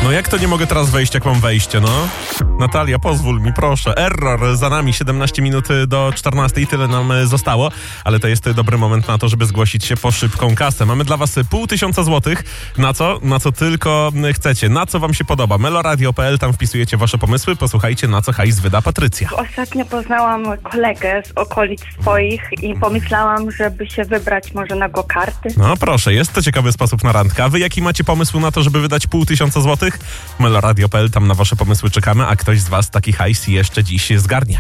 No jak to nie mogę teraz wejść, jak mam wejście, no? Natalia, pozwól mi, proszę. Error, za nami 17 minut do 14 i tyle nam zostało, ale to jest dobry moment na to, żeby zgłosić się po szybką kasę. Mamy dla was 500 złotych. Na co? Na co tylko chcecie. Na co wam się podoba? Meloradio.pl, tam wpisujecie wasze pomysły. Posłuchajcie, na co hajs wyda Patrycja. Ostatnio poznałam kolegę z okolic swoich i pomyślałam, żeby się wybrać może na go-karty. No proszę, jest to ciekawy sposób na randkę. A wy jaki macie pomysł na to, żeby wydać 500 złotych? Meloradio.pl, tam na wasze pomysły czekamy, a ktoś z was taki hajs jeszcze dziś zgarnie.